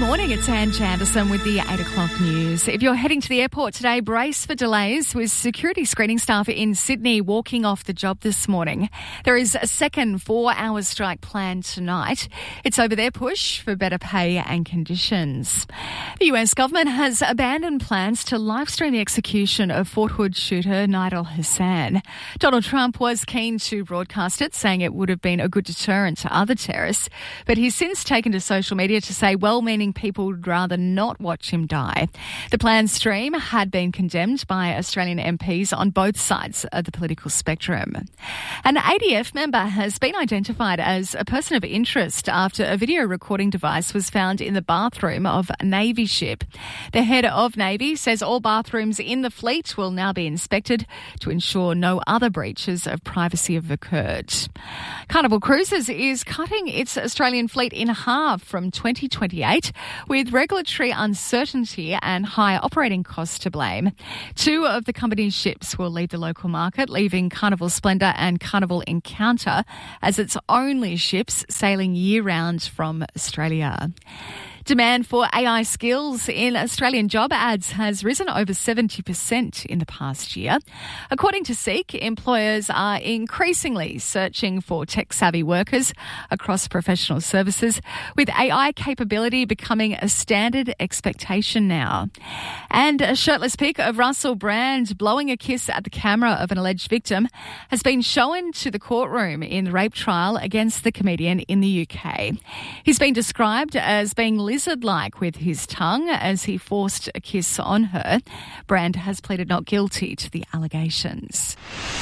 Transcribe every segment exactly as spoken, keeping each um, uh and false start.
morning, it's Ange Anderson with the eight o'clock news. If you're heading to the airport today, brace for delays with security screening staff in Sydney walking off the job this morning. There is a second four-hour strike planned tonight. It's over their push for better pay and conditions. The U S government has abandoned plans to live-stream the execution of Fort Hood shooter Nidal Hassan. Donald Trump was keen to broadcast it, saying it would have been a good deterrent to other terrorists, but he's since taken to social media to say well-meaning people would rather not watch him die. The planned stream had been condemned by Australian M Ps on both sides of the political spectrum. An A D F member has been identified as a person of interest after a video recording device was found in the bathroom of a Navy ship. The head of Navy says all bathrooms in the fleet will now be inspected to ensure no other breaches of privacy have occurred. Carnival Cruises is cutting its Australian fleet in half from twenty twenty-eight, with regulatory uncertainty and high operating costs to blame. Two of the company's ships will leave the local market, leaving Carnival Splendor and Carnival Encounter as its only ships sailing year-round from Australia. Demand for A I skills in Australian job ads has risen over seventy percent in the past year. According to Seek, employers are increasingly searching for tech-savvy workers across professional services, with A I capability becoming a standard expectation now. And a shirtless pic of Russell Brand blowing a kiss at the camera of an alleged victim has been shown to the courtroom in the rape trial against the comedian in the U K. He's been described as being lizard-like with his tongue as he forced a kiss on her. Brand has pleaded not guilty to the allegations.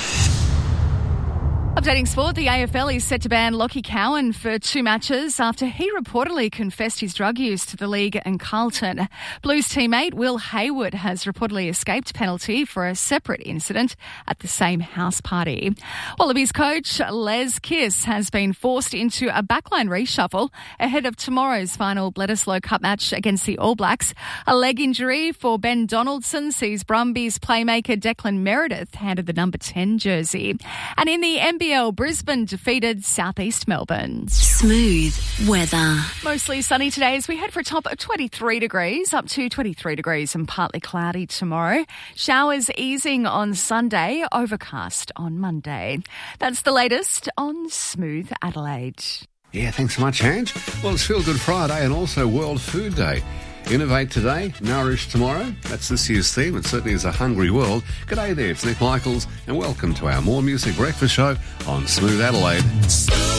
Updating sport, the A F L is set to ban Lachie Cowan for two matches after he reportedly confessed his drug use to the league and Carlton. Blues teammate Will Hayward has reportedly escaped penalty for a separate incident at the same house party. Wallabies coach Les Kiss has been forced into a backline reshuffle ahead of tomorrow's final Bledisloe Cup match against the All Blacks. A leg injury for Ben Donaldson sees Brumbies playmaker Declan Meredith handed the number ten jersey. And in the N B L, Brisbane defeated Southeast Melbourne. Smooth weather. Mostly sunny today as we head for a top of twenty-three degrees, up to twenty-three degrees and partly cloudy tomorrow. Showers easing on Sunday, overcast on Monday. That's the latest on Smooth Adelaide. Yeah, thanks so much, Ange. Well, it's Feel Good Friday and also World Food Day. Innovate today, nourish tomorrow. That's this year's theme. It certainly is a hungry world. G'day there, it's Nick Michaels, and welcome to our More Music Breakfast Show on Smooth Adelaide.